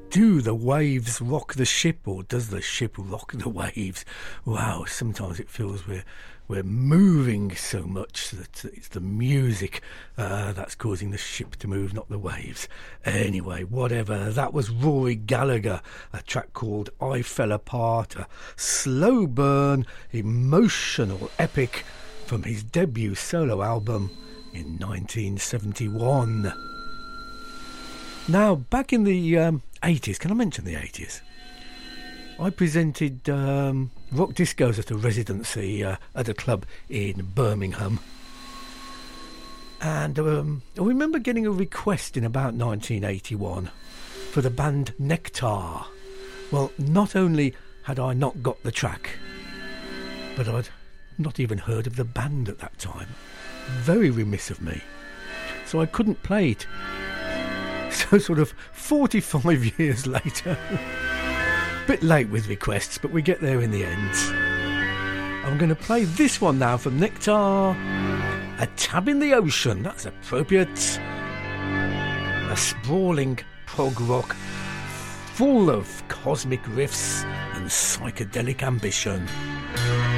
Do the waves rock the ship, or does the ship rock the waves? Wow, sometimes it feels we're moving so much that it's the music that's causing the ship to move, not the waves. Anyway, whatever. That was Rory Gallagher, a track called I Fell Apart, a slow burn, emotional epic from his debut solo album in 1971. Now, back in the 80s, can I mention the 80s? I presented rock discos at a residency at a club in Birmingham. And I remember getting a request in about 1981 for the band Nectar. Well, not only had I not got the track, but I'd not even heard of the band at that time. Very remiss of me. So I couldn't play it. So sort of 45 years later, bit late with requests, but we get there in the end. I'm going to play this one now from Nectar, A Tab in the Ocean. That's appropriate. A sprawling prog rock full of cosmic riffs and psychedelic ambition.